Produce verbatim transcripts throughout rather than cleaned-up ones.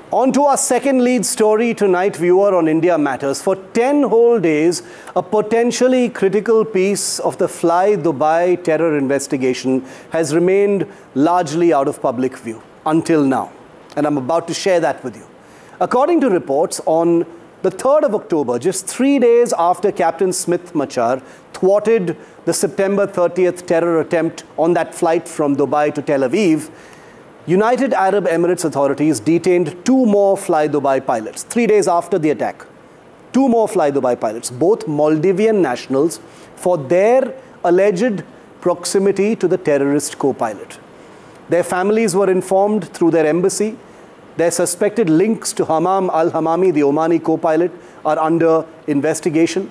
On to our second lead story tonight, viewer, on India Matters. For ten whole days, a potentially critical piece of the Fly Dubai terror investigation has remained largely out of public view until now. And I'm about to share that with you. According to reports, on the third of October, just three days after Captain Smith Machar thwarted the September thirtieth terror attempt on that flight from Dubai to Tel Aviv, United Arab Emirates authorities detained two more Fly Dubai pilots, three days after the attack. Two more Fly Dubai pilots, both Maldivian nationals, for their alleged proximity to the terrorist co-pilot. Their families were informed through their embassy. Their suspected links to Hammam al-Hammami, the Omani co-pilot, are under investigation.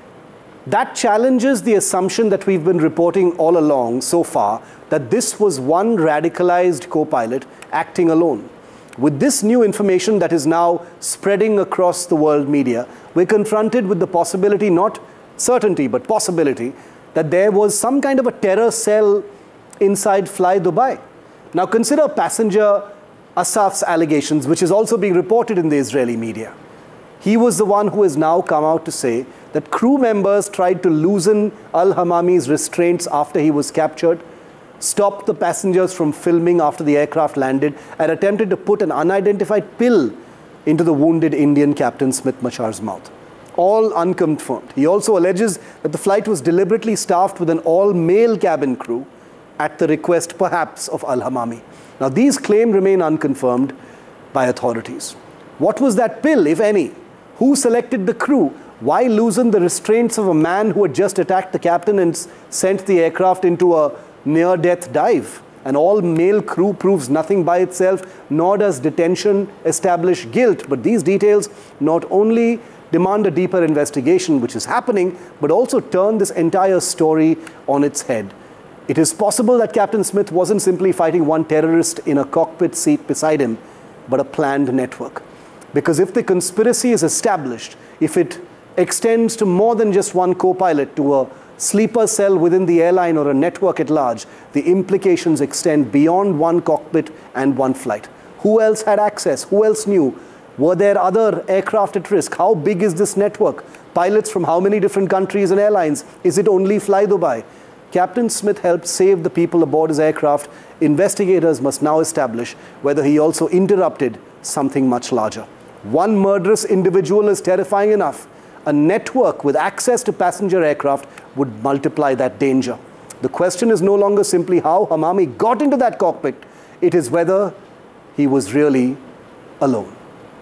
That challenges the assumption that we've been reporting all along so far, that this was one radicalized co-pilot acting alone. With this new information that is now spreading across the world media, we're confronted with the possibility, not certainty, but possibility, that there was some kind of a terror cell inside Fly Dubai. Now consider passenger Asaf's allegations, which is also being reported in the Israeli media. He was the one who has now come out to say that crew members tried to loosen al-Hammami's restraints after he was captured, stopped the passengers from filming after the aircraft landed, and attempted to put an unidentified pill into the wounded Indian Captain Smith Machar's mouth. All unconfirmed. He also alleges that the flight was deliberately staffed with an all-male cabin crew at the request, perhaps, of al-Hammami. Now, these claims remain unconfirmed by authorities. What was that pill, if any? Who selected the crew? Why loosen the restraints of a man who had just attacked the captain and sent the aircraft into a near-death dive? An all-male crew proves nothing by itself, nor does detention establish guilt. But these details not only demand a deeper investigation, which is happening, but also turn this entire story on its head. It is possible that Captain Smith wasn't simply fighting one terrorist in a cockpit seat beside him, but a planned network. Because if the conspiracy is established, if it extends to more than just one co-pilot, to a sleeper cell within the airline or a network at large, the implications extend beyond one cockpit and one flight. Who else had access? Who else knew? Were there other aircraft at risk? How big is this network? Pilots from how many different countries and airlines? Is it only Fly Dubai? Captain Smith helped save the people aboard his aircraft. Investigators must now establish whether he also interrupted something much larger. One murderous individual is terrifying enough. A network with access to passenger aircraft would multiply that danger. The question is no longer simply how Hammami got into that cockpit. It is whether he was really alone.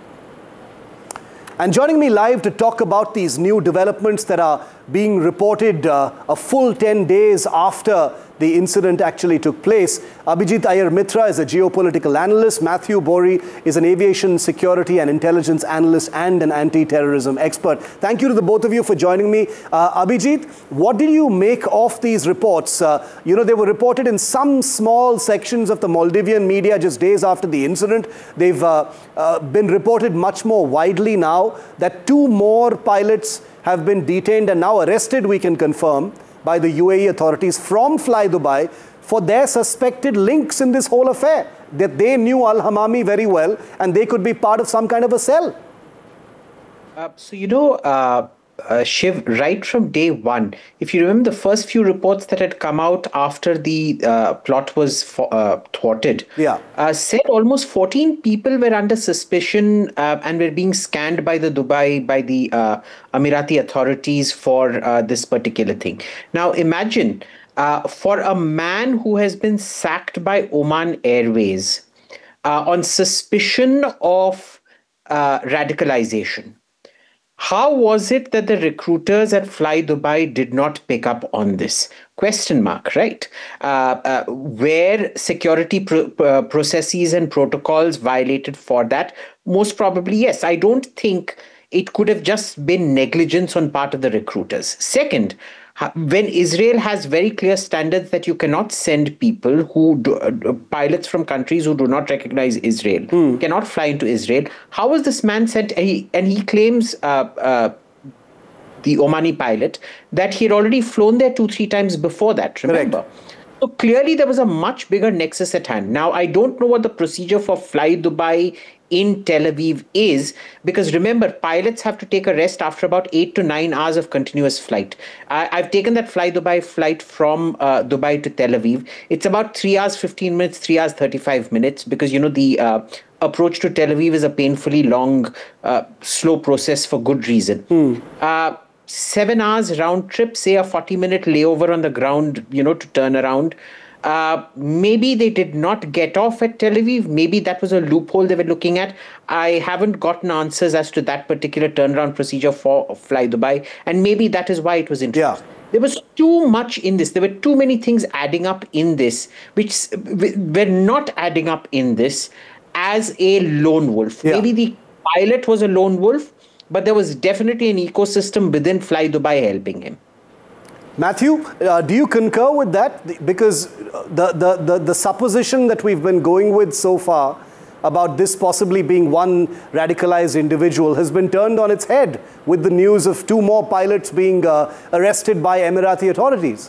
And joining me live to talk about these new developments that are being reported uh, a full ten days after the incident actually took place, Abhijit Iyer Mitra is a geopolitical analyst. Matthew Bori is an aviation security and intelligence analyst and an anti-terrorism expert. Thank you to the both of you for joining me. Uh, Abhijit, what did you make of these reports? Uh, you know, they were reported in some small sections of the Maldivian media just days after the incident. They've uh, uh, been reported much more widely now that two more pilots have been detained and now arrested, we can confirm, by the U A E authorities from Fly Dubai for their suspected links in this whole affair, that they knew al-Hammami very well and they could be part of some kind of a cell. Uh, so, you know, uh, uh, Shiv, right from day one, if you remember the first few reports that had come out after the uh, plot was for, uh, thwarted, yeah. uh, said almost fourteen people were under suspicion uh, and were being scanned by the Dubai, by the uh, Emirati authorities for uh, this particular thing. Now, imagine uh, for a man who has been sacked by Oman Airways uh, on suspicion of uh, radicalization. How was it that the recruiters at Fly Dubai did not pick up on this? Question mark, right? Uh, uh, were security pro uh, processes and protocols violated for that? Most probably, yes. I don't think it could have just been negligence on part of the recruiters. Second, when Israel has very clear standards that you cannot send people who do, uh, pilots from countries who do not recognize Israel, hmm. cannot fly into Israel. How was this man sent? And he, and he claims, uh, uh, the Omani pilot, that he had already flown there two, three times before that, remember? Correct. So clearly, there was a much bigger nexus at hand. Now, I don't know what the procedure for Fly Dubai in Tel Aviv is, because remember, pilots have to take a rest after about eight to nine hours of continuous flight. I, I've taken that Fly Dubai flight from uh, Dubai to Tel Aviv. It's about three hours, fifteen minutes, three hours, thirty-five minutes, because, you know, the uh, approach to Tel Aviv is a painfully long, uh, slow process for good reason. Mm. Uh, seven hours round trip, say a forty minute layover on the ground, you know, to turn around. Uh, maybe they did not get off at Tel Aviv. Maybe that was a loophole they were looking at. I haven't gotten answers as to that particular turnaround procedure for Fly Dubai. And maybe that is why it was introduced. Yeah. There was too much in this. There were too many things adding up in this, which were not adding up in this as a lone wolf. Yeah. Maybe the pilot was a lone wolf, but there was definitely an ecosystem within Fly Dubai helping him. Matthew, uh, do you concur with that? Because the, the, the, the supposition that we've been going with so far about this possibly being one radicalized individual has been turned on its head with the news of two more pilots being uh, arrested by Emirati authorities.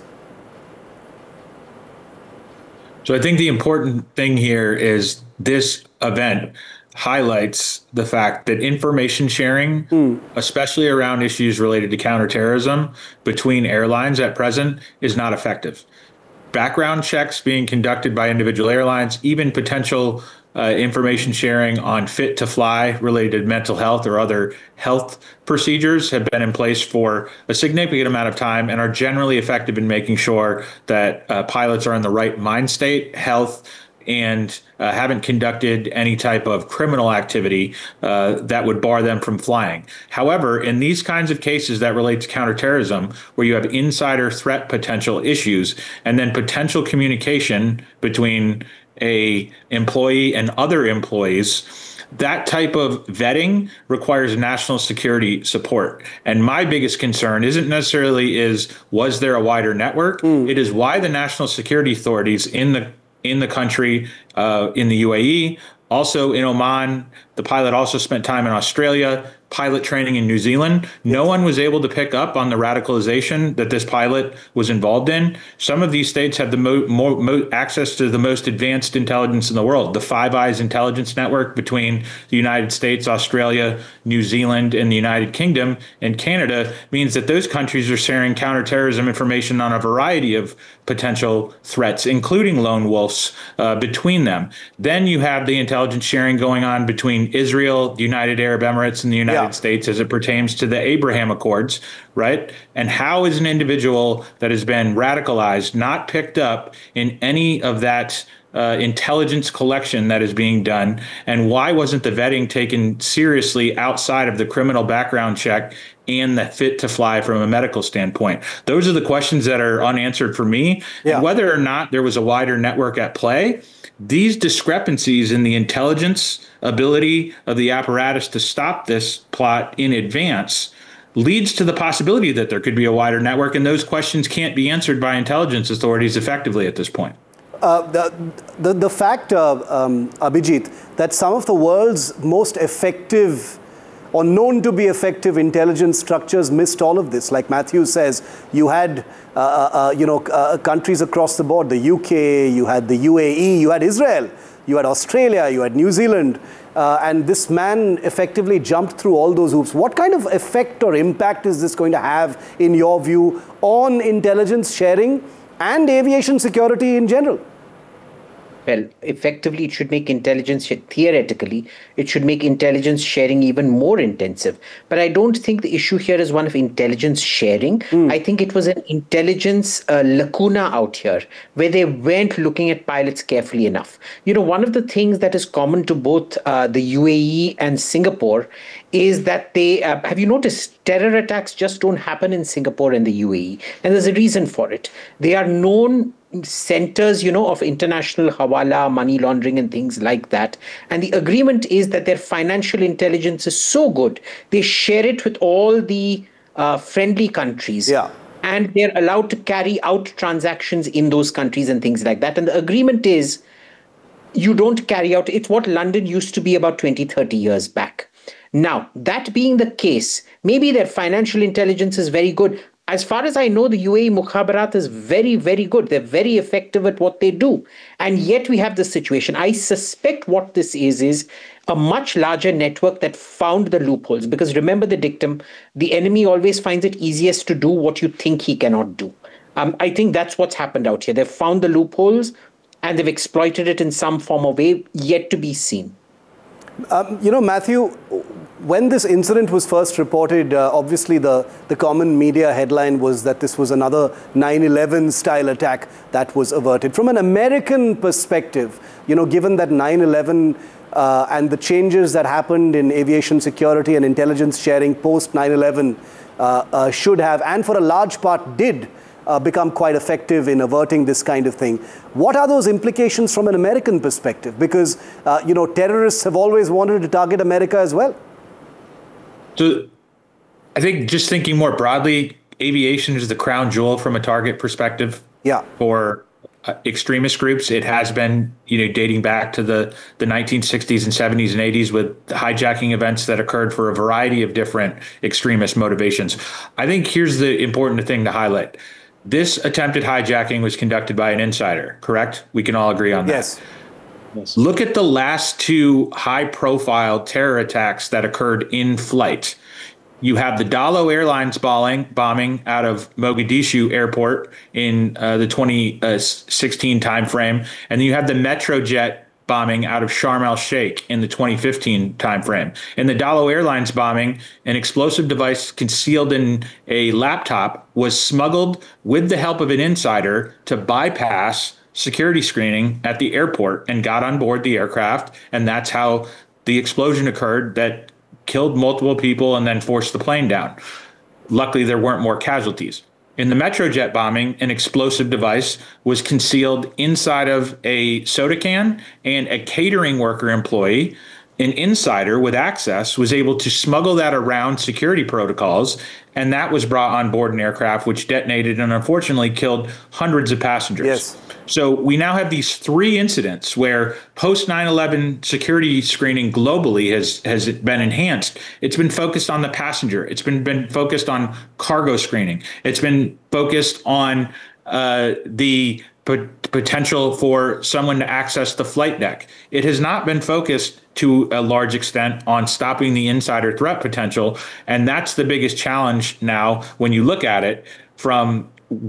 So I think the important thing here is this event highlights the fact that information sharing, mm. especially around issues related to counterterrorism between airlines at present, is not effective. Background checks being conducted by individual airlines, even potential uh, information sharing on fit to fly related mental health or other health procedures have been in place for a significant amount of time and are generally effective in making sure that uh, pilots are in the right mind state, health, and uh, haven't conducted any type of criminal activity uh, that would bar them from flying. However, in these kinds of cases that relate to counterterrorism, where you have insider threat potential issues and then potential communication between a employee and other employees, that type of vetting requires national security support. And my biggest concern isn't necessarily is, was there a wider network? Mm. It is why the national security authorities in the in the country, uh, in the U A E, also in Oman. The pilot also spent time in Australia, pilot training in New Zealand. No one was able to pick up on the radicalization that this pilot was involved in. Some of these states have the mo mo mo access to the most advanced intelligence in the world. The Five Eyes intelligence network between the United States, Australia, New Zealand, and the United Kingdom and Canada means that those countries are sharing counterterrorism information on a variety of potential threats, including lone wolves uh, between them. Then you have the intelligence sharing going on between Israel, the United Arab Emirates, and the United yeah. States as it pertains to the Abraham Accords, right? And how is an individual that has been radicalized not picked up in any of that uh, intelligence collection that is being done? And why wasn't the vetting taken seriously outside of the criminal background check and the fit to fly from a medical standpoint? Those are the questions that are unanswered for me. Yeah. And whether or not there was a wider network at play, these discrepancies in the intelligence ability of the apparatus to stop this plot in advance leads to the possibility that there could be a wider network, and those questions can't be answered by intelligence authorities effectively at this point. Uh, the, the, the fact, uh, um, Abhijit, that some of the world's most effective or known to be effective intelligence structures missed all of this. Like Matthew says, you had uh, uh, you know, uh, countries across the board, the U K, you had the U A E, you had Israel, you had Australia, you had New Zealand, uh, and this man effectively jumped through all those hoops. What kind of effect or impact is this going to have, in your view, on intelligence sharing and aviation security in general? Well, effectively, it should make intelligence, theoretically, it should make intelligence sharing even more intensive. But I don't think the issue here is one of intelligence sharing. Mm. I think it was an intelligence uh, lacuna out here, where they weren't looking at pilots carefully enough. You know, one of the things that is common to both uh, the U A E and Singapore is that they, uh, have you noticed, terror attacks just don't happen in Singapore and the U A E. And there's a reason for it. They are known centers, you know, of international hawala, money laundering and things like that. And the agreement is that their financial intelligence is so good, they share it with all the uh, friendly countries. Yeah. And they're allowed to carry out transactions in those countries and things like that. And the agreement is you don't carry out, it's what London used to be about twenty, thirty years back. Now, that being the case, maybe their financial intelligence is very good. as far as I know, the U A E Mukhabarat is very, very good. They're very effective at what they do. And yet we have this situation. I suspect what this is, is a much larger network that found the loopholes. Because remember the dictum, the enemy always finds it easiest to do what you think he cannot do. Um, I think that's what's happened out here. They've found the loopholes and they've exploited it in some form or way, yet to be seen. Um, you know, Matthew, when this incident was first reported, uh, obviously the, the common media headline was that this was another nine eleven style attack that was averted. From an American perspective, you know, given that nine eleven uh, and the changes that happened in aviation security and intelligence sharing post nine eleven uh, uh, should have, and for a large part did, Uh, become quite effective in averting this kind of thing. What are those implications from an American perspective? Because, uh, you know, terrorists have always wanted to target America as well. So I think just thinking more broadly, aviation is the crown jewel from a target perspective yeah. for uh, extremist groups. It has been, you know, dating back to the, the nineteen sixties and seventies and eighties with hijacking events that occurred for a variety of different extremist motivations. I think here's the important thing to highlight. This attempted hijacking was conducted by an insider, correct? We can all agree on that. Yes. Yes. Look at the last two high-profile terror attacks that occurred in flight. You have the Dalo Airlines bombing, bombing out of Mogadishu Airport in uh, the twenty sixteen timeframe, and then you have the Metrojet bombing out of Sharm el-Sheikh in the twenty fifteen timeframe. In the Dalo Airlines bombing, an explosive device concealed in a laptop was smuggled with the help of an insider to bypass security screening at the airport and got on board the aircraft. And that's how the explosion occurred that killed multiple people and then forced the plane down. Luckily, there weren't more casualties. In the Metrojet bombing, an explosive device was concealed inside of a soda can, and a catering worker employee, an insider with access, was able to smuggle that around security protocols, and that was brought on board an aircraft, which detonated and unfortunately killed hundreds of passengers. Yes. So we now have these three incidents where post nine eleven security screening globally has, has been enhanced. It's been focused on the passenger. It's been, been focused on cargo screening. It's been focused on uh, the p- potential for someone to access the flight deck. It has not been focused to a large extent on stopping the insider threat potential. And that's the biggest challenge now when you look at it from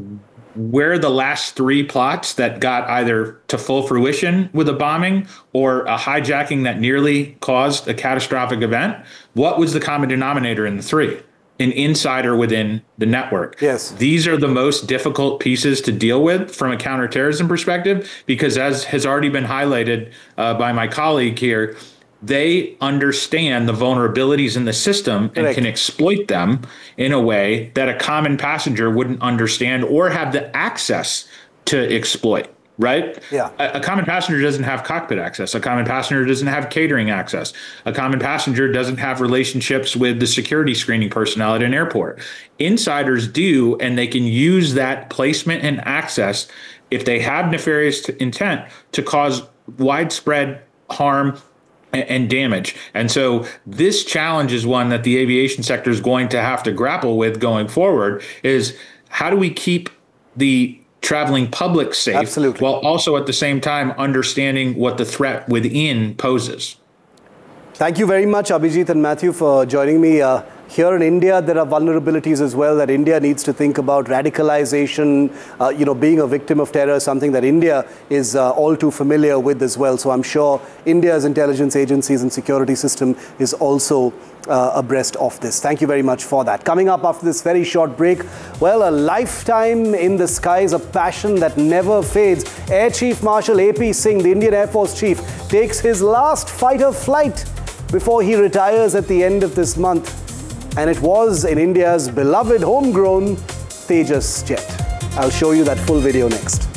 where the last three plots that got either to full fruition with a bombing or a hijacking that nearly caused a catastrophic event, what was the common denominator in the three? An insider within the network. Yes. These are the most difficult pieces to deal with from a counterterrorism perspective, because as has already been highlighted uh, by my colleague here, they understand the vulnerabilities in the system and Correct. can exploit them in a way that a common passenger wouldn't understand or have the access to exploit, right? Yeah. A, a common passenger doesn't have cockpit access. A common passenger doesn't have catering access. A common passenger doesn't have relationships with the security screening personnel at an airport. Insiders do, and they can use that placement and access if they have nefarious intent to cause widespread harm and damage. And so this challenge is one that the aviation sector is going to have to grapple with going forward, is how do we keep the traveling public safe Absolutely. while also at the same time understanding what the threat within poses. Thank you very much, Abhijit and Matthew, for joining me. Uh, here in India, there are vulnerabilities as well that India needs to think about. Radicalization, uh, you know, being a victim of terror, something that India is uh, all too familiar with as well. So I'm sure India's intelligence agencies and security system is also uh, abreast of this. Thank you very much for that. Coming up after this very short break, well, a lifetime in the skies, a passion that never fades. Air Chief Marshal A P Singh, the Indian Air Force Chief, takes his last fighter flight before he retires at the end of this month. And it was in India's beloved homegrown Tejas jet. I'll show you that full video next.